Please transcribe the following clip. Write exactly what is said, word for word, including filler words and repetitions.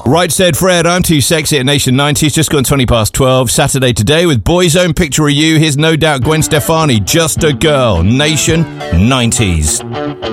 Right said Fred, I'm too sexy at Nation nineties, just gone twenty past twelve. Saturday today with Boyzone, Picture of You. Here's no doubt Gwen Stefani, Just a Girl, Nation nineties.